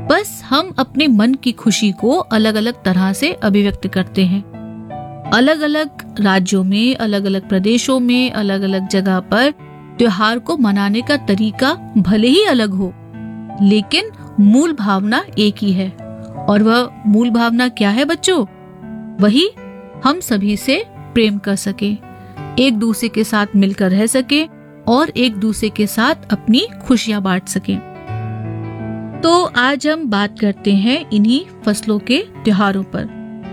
बस हम अपने मन की खुशी को अलग अलग तरह से अभिव्यक्त करते हैं। अलग अलग राज्यों में, अलग अलग प्रदेशों में, अलग अलग जगह पर त्योहार को मनाने का तरीका भले ही अलग हो, लेकिन मूल भावना एक ही है। और वह मूल भावना क्या है बच्चों? वही हम सभी से प्रेम कर सके, एक दूसरे के साथ मिलकर रह सके और एक दूसरे के साथ अपनी खुशियां बांट सके। तो आज हम बात करते हैं इन्हीं फसलों के त्योहारों पर।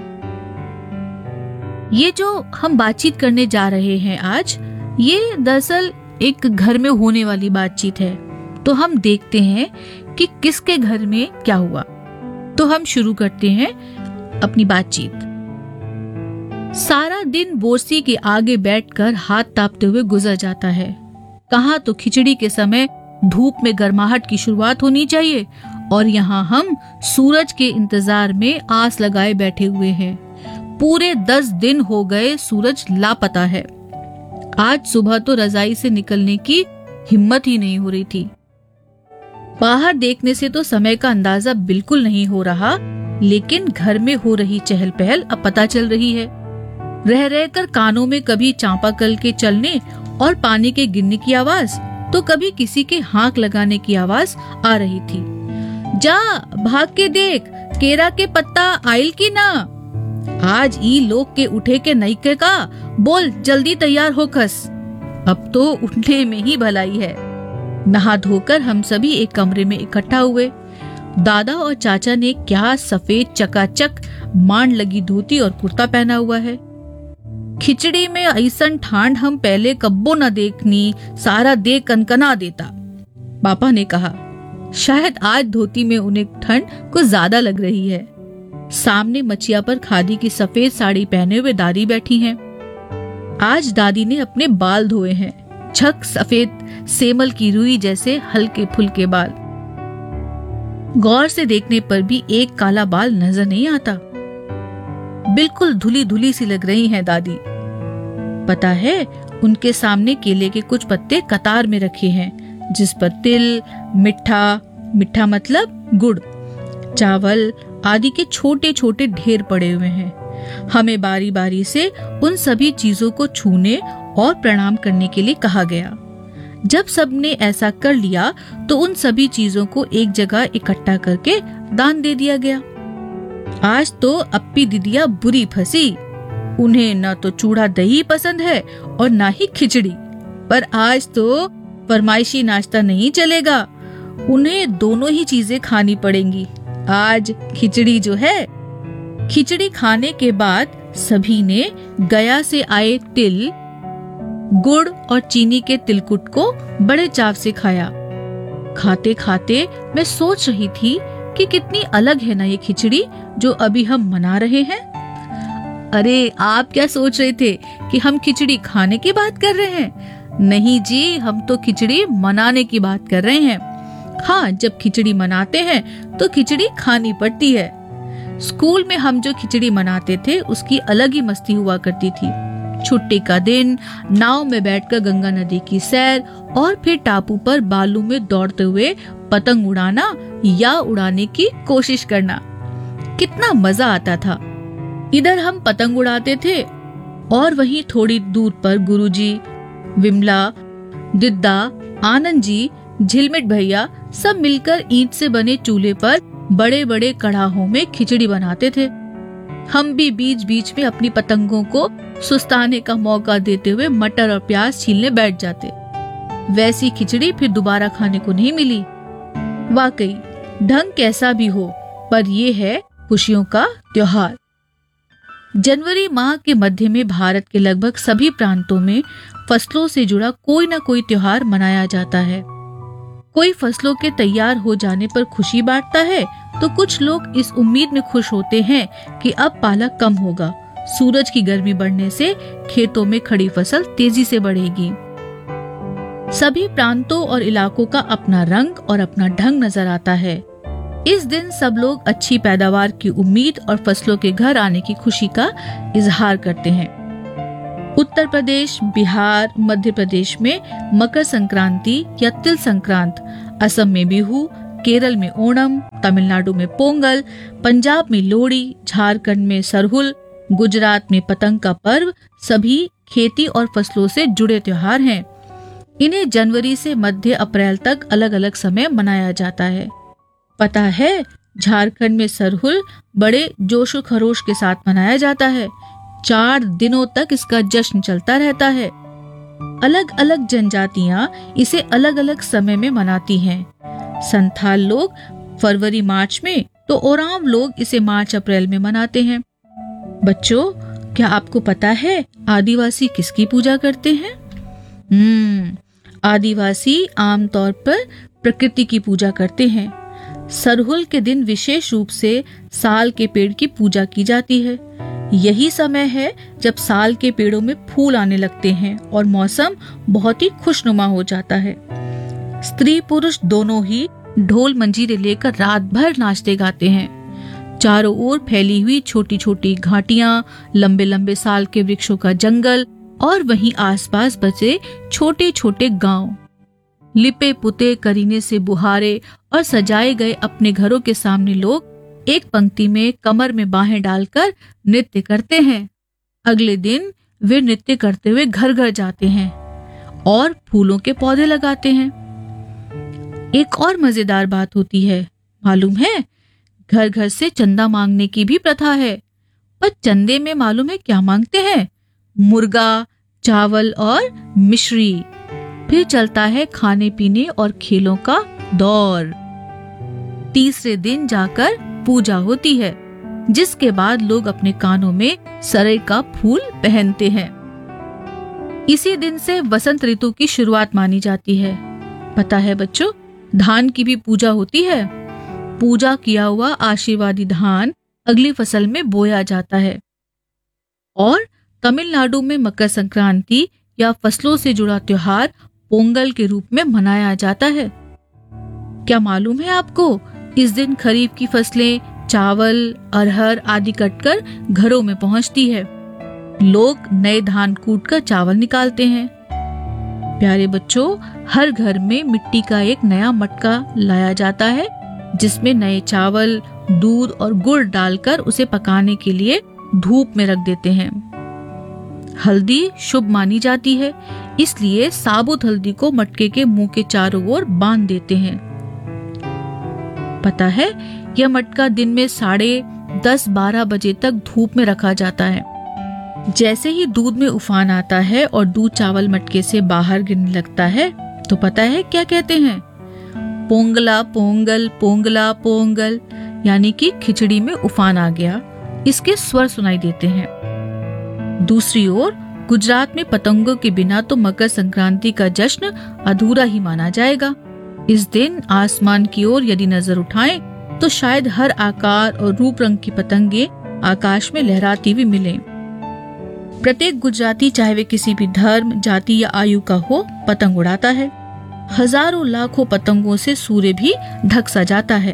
ये जो हम बातचीत करने जा रहे हैं आज, ये दरअसल एक घर में होने वाली बातचीत है। तो हम देखते हैं कि किसके घर में क्या हुआ। तो हम शुरू करते हैं अपनी बातचीत। सारा दिन बोरसी के आगे बैठकर हाथ तापते हुए गुजर जाता है। कहाँ तो खिचड़ी के समय धूप में गर्माहट की शुरुआत होनी चाहिए, और यहाँ हम सूरज के इंतजार में आस लगाए बैठे हुए हैं। पूरे 10 दिन हो गए, सूरज लापता है। आज सुबह तो रजाई से निकलने की हिम्मत ही नहीं हो रही थी। बाहर देखने से तो समय का अंदाजा बिल्कुल नहीं हो रहा, लेकिन घर में हो रही चहल पहल अब पता चल रही है। रह रहकर कानों में कभी चांपाकल के चलने और पानी के गिरने की आवाज, तो कभी किसी के हाँक लगाने की आवाज आ रही थी। जा भाग के देख, केरा के पत्ता आइल की ना। आज ई लोग के उठे के नईके का, बोल जल्दी तैयार हो खस। अब तो उठने में ही भलाई है। नहा धोकर हम सभी एक कमरे में इकट्ठा हुए। दादा और चाचा ने क्या सफेद चकाचक मांड लगी धोती और कुर्ता पहना हुआ है। खिचड़ी में ऐसन ठांड हम पहले कब्बो न देखनी, सारा देह कनकना देता, पापा ने कहा। शायद आज धोती में उन्हें ठंड कुछ ज्यादा लग रही है। सामने मचिया पर खादी की सफेद साड़ी पहने हुए दादी बैठी हैं। आज दादी ने अपने बाल धोए हैं, झक सफेद सेमल की रुई जैसे हल्के फुल्के बाल। गौर से देखने पर भी एक काला बाल नजर नहीं आता। बिल्कुल धुली धुली सी लग रही हैं दादी। पता है, उनके सामने केले के कुछ पत्ते कतार में रखे हैं, जिस पर तिल, मिठा मतलब गुड़, चावल आदि के छोटे छोटे ढेर पड़े हुए हैं। हमें बारी बारी से उन सभी चीजों को छूने और प्रणाम करने के लिए कहा गया। जब सबने ऐसा कर लिया तो उन सभी चीजों को एक जगह इकट्ठा करके दान दे दिया गया। आज तो अप्पी दीदिया बुरी फंसी। उन्हें न तो चूड़ा दही पसंद है और न ही खिचड़ी, पर आज तो फरमाइशी नाश्ता नहीं चलेगा। उन्हें दोनों ही चीजें खानी पड़ेंगी। आज खिचड़ी जो है। खिचड़ी खाने के बाद सभी ने गया से आए तिल, गुड़ और चीनी के तिलकुट को बड़े चाव से खाया। खाते खाते मैं सोच रही थी कि कितनी अलग है ना ये खिचड़ी जो अभी हम मना रहे हैं। अरे आप क्या सोच रहे थे कि हम खिचड़ी खाने की बात कर रहे हैं? नहीं जी, हम तो खिचड़ी मनाने की बात कर रहे हैं। हाँ, जब खिचड़ी मनाते हैं तो खिचड़ी खानी पड़ती है। स्कूल में हम जो खिचड़ी मनाते थे उसकी अलग ही मस्ती हुआ करती थी। छुट्टी का दिन, नाव में बैठकर गंगा नदी की सैर और फिर टापू पर बालू में दौड़ते हुए पतंग उड़ाना या उड़ाने की कोशिश करना, कितना मजा आता था। इधर हम पतंग उड़ाते थे और वहीं थोड़ी दूर पर गुरुजी, विमला, दिद्दा, आनंद जी, झिलमिट भैया सब मिलकर ईंट से बने चूल्हे पर बड़े बड़े कड़ाहों में खिचड़ी बनाते थे। हम भी बीच बीच में अपनी पतंगों को सुस्ताने का मौका देते हुए मटर और प्याज छीलने बैठ जाते। वैसी खिचड़ी फिर दोबारा खाने को नहीं मिली। वाकई ढंग कैसा भी हो, पर ये है खुशियों का त्योहार। जनवरी माह के मध्य में भारत के लगभग सभी प्रांतों में फसलों से जुड़ा कोई न कोई त्योहार मनाया जाता है। कोई फसलों के तैयार हो जाने पर खुशी बांटता है, तो कुछ लोग इस उम्मीद में खुश होते हैं कि अब पाला कम होगा, सूरज की गर्मी बढ़ने से खेतों में खड़ी फसल तेजी से बढ़ेगी। सभी प्रांतों और इलाकों का अपना रंग और अपना ढंग नजर आता है। इस दिन सब लोग अच्छी पैदावार की उम्मीद और फसलों के घर आने की खुशी का इजहार करते हैं। उत्तर प्रदेश, बिहार, मध्य प्रदेश में मकर संक्रांति या तिल संक्रांत, असम में बिहू, केरल में ओणम, तमिलनाडु में पोंगल, पंजाब में लोहड़ी, झारखंड में सरहुल, गुजरात में पतंग का पर्व सभी खेती और फसलों से जुड़े त्योहार हैं। इन्हें जनवरी से मध्य अप्रैल तक अलग अलग समय मनाया जाता है। पता है, झारखंड में सरहुल बड़े जोशो खरोश के साथ मनाया जाता है। 4 दिनों तक इसका जश्न चलता रहता है। अलग अलग जनजातियां इसे अलग अलग समय में मनाती हैं। संथाल लोग फरवरी मार्च में, तो ओरांव लोग इसे मार्च अप्रैल में मनाते हैं। बच्चों, क्या आपको पता है आदिवासी किसकी पूजा करते हैं? आदिवासी आमतौर पर प्रकृति की पूजा करते हैं। सरहुल के दिन विशेष रूप से साल के पेड़ की पूजा की जाती है। यही समय है जब साल के पेड़ों में फूल आने लगते हैं और मौसम बहुत ही खुशनुमा हो जाता है। स्त्री पुरुष दोनों ही ढोल मंजीरे लेकर रात भर नाचते गाते हैं। चारों ओर फैली हुई छोटी छोटी घाटियां, लंबे लंबे साल के वृक्षों का जंगल और वहीं आसपास बचे छोटे छोटे गांव। लिपे पुते करीने से बुहारे और सजाए गए अपने घरों के सामने लोग एक पंक्ति में कमर में बाहें डालकर नृत्य करते हैं। अगले दिन वे नृत्य करते हुए घर घर जाते हैं और फूलों के पौधे लगाते हैं। एक और मजेदार बात होती है, मालूम है? घर घर से चंदा मांगने की भी प्रथा है। पर चंदे में मालूम है क्या मांगते हैं? मुर्गा, चावल और मिश्री। फिर चलता है खाने पीने और खेलों का दौर। तीसरे दिन जाकर पूजा होती है, जिसके बाद लोग अपने कानों में सरई का फूल पहनते हैं। इसी दिन से वसंत ऋतु की शुरुआत मानी जाती है। पता है बच्चों, धान की भी पूजा होती है। पूजा किया हुआ आशीर्वादी धान अगली फसल में बोया जाता है। और तमिलनाडु में मकर संक्रांति या फसलों से जुड़ा त्योहार पोंगल के रूप में मनाया जाता है। क्या मालूम है आपको, इस दिन खरीफ की फसलें चावल, अरहर आदि कटकर घरों में पहुंचती है। लोग नए धान कूटकर चावल निकालते हैं। प्यारे बच्चों, हर घर में मिट्टी का एक नया मटका लाया जाता है, जिसमें नए चावल, दूध और गुड़ डालकर उसे पकाने के लिए धूप में रख देते हैं। हल्दी शुभ मानी जाती है, इसलिए साबुत हल्दी को मटके के मुंह के चारों ओर बांध देते हैं। पता है, यह मटका दिन में 10:30-12 बजे तक धूप में रखा जाता है। जैसे ही दूध में उफान आता है और दूध चावल मटके से बाहर गिरने लगता है, तो पता है क्या कहते हैं? पोंगला पोंगल, पोंगला पोंगल, यानी कि खिचड़ी में उफान आ गया। इसके स्वर सुनाई देते हैं। दूसरी ओर गुजरात में पतंगों के बिना तो मकर संक्रांति का जश्न अधूरा ही माना जाएगा। इस दिन आसमान की ओर यदि नजर उठाएं, तो शायद हर आकार और रूप रंग की पतंगे आकाश में लहराती हुई मिलें। प्रत्येक गुजराती, चाहे वे किसी भी धर्म, जाति या आयु का हो, पतंग उड़ाता है। हजारों लाखों पतंगों से सूर्य भी ढक सा जाता है।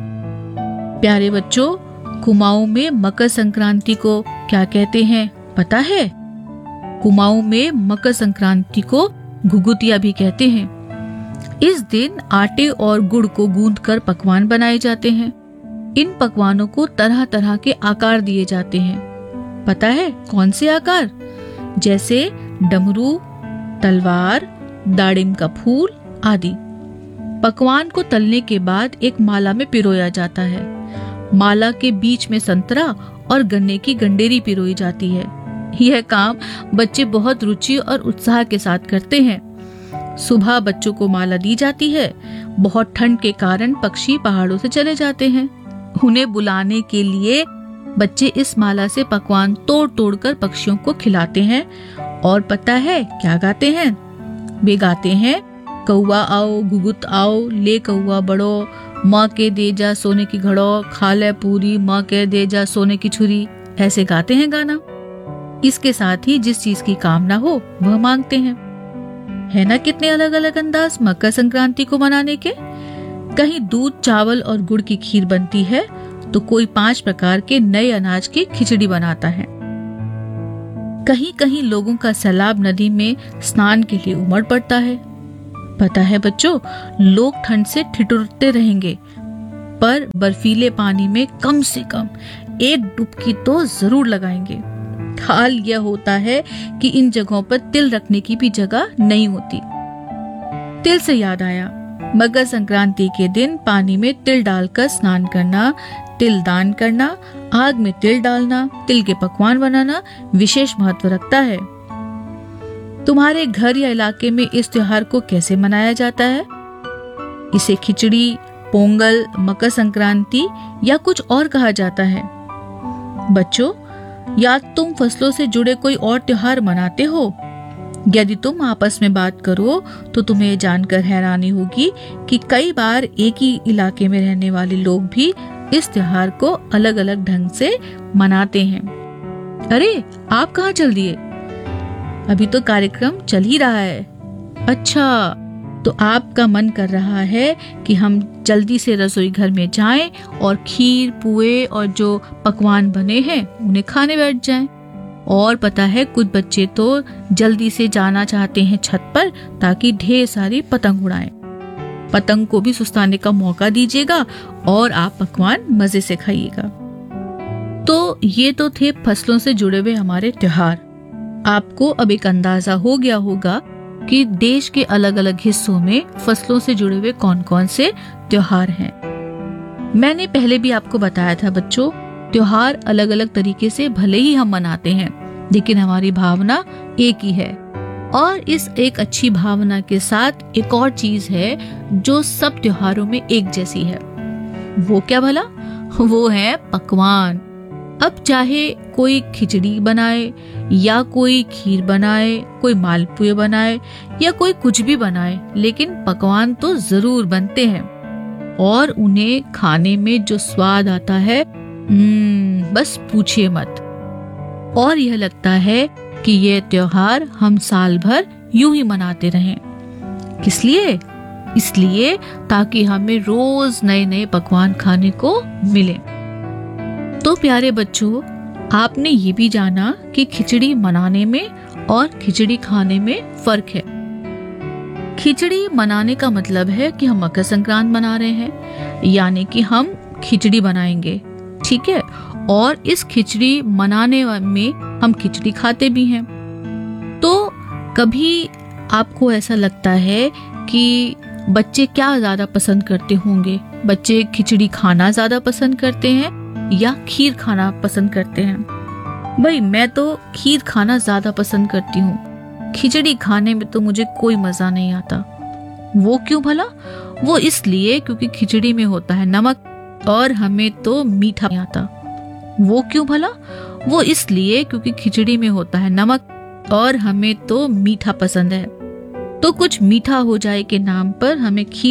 प्यारे बच्चों, कुमाऊं में मकर संक्रांति को क्या कहते हैं पता है? कुमाऊं में मकर संक्रांति को घुघुतिया भी कहते हैं। इस दिन आटे और गुड़ को गूंथकर पकवान बनाए जाते हैं। इन पकवानों को तरह तरह के आकार दिए जाते हैं। पता है कौन से आकार? जैसे डमरू, तलवार, दाड़िम का फूल आदि। पकवान को तलने के बाद एक माला में पिरोया जाता है। माला के बीच में संतरा और गन्ने की गंडेरी पिरोई जाती है। यह काम बच्चे बहुत रुचि और उत्साह के साथ करते हैं। सुबह बच्चों को माला दी जाती है। बहुत ठंड के कारण पक्षी पहाड़ों से चले जाते हैं। उन्हें बुलाने के लिए बच्चे इस माला से पकवान तोड़ तोड़ कर पक्षियों को खिलाते हैं। और पता है क्या गाते हैं? वे गाते हैं, कौआ आओ घुघुत आओ, ले कौआ बड़ो, माँ के दे जा सोने की घड़ो, खा ले पूरी, माँ के दे जा सोने की छुरी। ऐसे गाते हैं गाना। इसके साथ ही जिस चीज की कामना हो वह मांगते हैं। है ना कितने अलग अलग अंदाज मकर संक्रांति को मनाने के। कहीं दूध, चावल और गुड़ की खीर बनती है, तो कोई 5 प्रकार के नए अनाज की खिचड़ी बनाता है। कहीं कहीं लोगों का सैलाब नदी में स्नान के लिए उमड़ पड़ता है। पता है बच्चों, लोग ठंड से ठिठुरते रहेंगे, पर बर्फीले पानी में कम से कम एक डुबकी तो जरूर लगाएंगे। हाल यह होता है कि इन जगहों पर तिल रखने की भी जगह नहीं होती। तिल से याद आया, मकर संक्रांति के दिन पानी में तिल डालकर स्नान करना, तिल दान करना, आग में तिल डालना, तिल के पकवान बनाना विशेष महत्व रखता है। तुम्हारे घर या इलाके में इस त्योहार को कैसे मनाया जाता है? इसे खिचड़ी, पोंगल, मकर संक्रांति या कुछ और कहा जाता है? बच्चों, या तुम फसलों से जुड़े कोई और त्योहार मनाते हो? यदि तुम आपस में बात करो तो तुम्हें जानकर हैरानी होगी कि कई बार एक ही इलाके में रहने वाले लोग भी इस त्योहार को अलग अलग ढंग से मनाते हैं। अरे, आप कहाँ चल दिए? अभी तो कार्यक्रम चल ही रहा है। अच्छा, तो आपका मन कर रहा है कि हम जल्दी से रसोई घर में जाएं और खीर, पुए और जो पकवान बने हैं उन्हें खाने बैठ जाएं। और पता है, कुछ बच्चे तो जल्दी से जाना चाहते हैं छत पर ताकि ढेर सारी पतंग उड़ाएं। पतंग को भी सुस्ताने का मौका दीजिएगा और आप पकवान मजे से खाइएगा। तो ये तो थे फसलों से जुड़े हुए हमारे त्योहार। आपको अब एक अंदाजा हो गया होगा कि देश के अलग अलग हिस्सों में फसलों से जुड़े हुए कौन कौन से त्योहार हैं। मैंने पहले भी आपको बताया था बच्चों, त्योहार अलग अलग तरीके से भले ही हम मनाते हैं, लेकिन हमारी भावना एक ही है। और इस एक अच्छी भावना के साथ एक और चीज है जो सब त्योहारों में एक जैसी है। वो क्या भला? वो है पकवान। अब चाहे कोई खिचड़ी बनाए या कोई खीर बनाए, कोई मालपुए बनाए या कोई कुछ भी बनाए, लेकिन पकवान तो जरूर बनते हैं। और उन्हें खाने में जो स्वाद आता है, बस पूछिए मत। और यह लगता है कि ये त्योहार हम साल भर यूं ही मनाते रहें। किस लिए? इसलिए ताकि हमें रोज नए नए पकवान खाने को मिले। तो प्यारे बच्चों, आपने ये भी जाना कि खिचड़ी मनाने में और खिचड़ी खाने में फर्क है। खिचड़ी मनाने का मतलब है कि हम मकर संक्रांत मना रहे हैं, यानी कि हम खिचड़ी बनाएंगे, ठीक है। और इस खिचड़ी मनाने में हम खिचड़ी खाते भी हैं। तो कभी आपको ऐसा लगता है कि बच्चे क्या ज्यादा पसंद करते होंगे? बच्चे खिचड़ी खाना ज्यादा पसंद करते हैं या खीर खाना पसंद करते हैं? भाई, मैं तो खीर खाना ज्यादा पसंद करती हूँ। खिचड़ी खाने में तो मुझे कोई मजा नहीं आता। वो क्यों भला? वो इसलिए क्योंकि खिचड़ी में होता है नमक और हमें तो मीठा नहीं आता। वो क्यों भला? वो इसलिए क्योंकि खिचड़ी में होता है नमक और हमें तो मीठा पसंद है। तो कुछ मीठा हो जाए के नाम पर हमें खीर